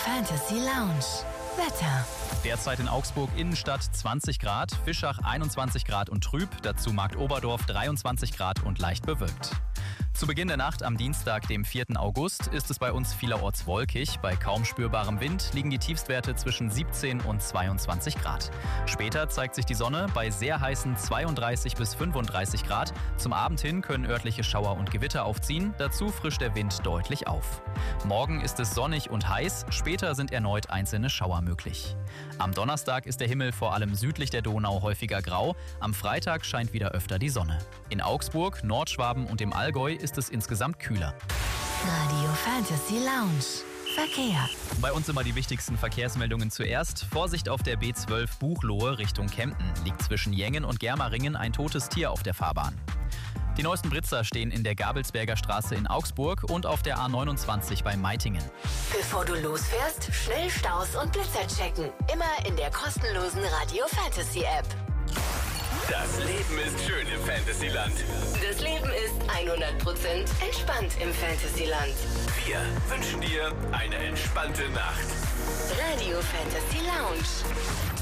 Fantasy Lounge. Wetter. Derzeit in Augsburg Innenstadt 20 Grad, Fischach 21 Grad und trüb, dazu Markt Oberdorf 23 Grad und leicht bewölkt. Zu Beginn der Nacht am Dienstag, dem 4. August, ist es bei uns vielerorts wolkig. Bei kaum spürbarem Wind liegen die Tiefstwerte zwischen 17 und 22 Grad. Später zeigt sich die Sonne bei sehr heißen 32 bis 35 Grad. Zum Abend hin können örtliche Schauer und Gewitter aufziehen. Dazu frischt der Wind deutlich auf. Morgen ist es sonnig und heiß. Später sind erneut einzelne Schauer möglich. Am Donnerstag ist der Himmel vor allem südlich der Donau häufiger grau. Am Freitag scheint wieder öfter die Sonne. In Augsburg, Nordschwaben und im Allgäu ist es insgesamt kühler. Radio Fantasy Lounge. Verkehr. Bei uns immer die wichtigsten Verkehrsmeldungen zuerst. Vorsicht auf der B12 Buchloe Richtung Kempten. Liegt zwischen Jengen und Germeringen ein totes Tier auf der Fahrbahn. Die neuesten Blitzer stehen in der Gabelsberger Straße in Augsburg und auf der A29 bei Meitingen. Bevor du losfährst, schnell Staus und Blitzer checken. Immer in der kostenlosen Radio Fantasy App. Das Leben ist schön im Fantasyland. Das Leben ist 100% entspannt im Fantasyland. Wir wünschen dir eine entspannte Nacht. Radio Fantasy Lounge.